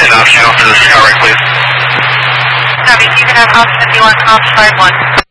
an off channel for the Skywark, please. Copy. You can have ops 51, ops 51.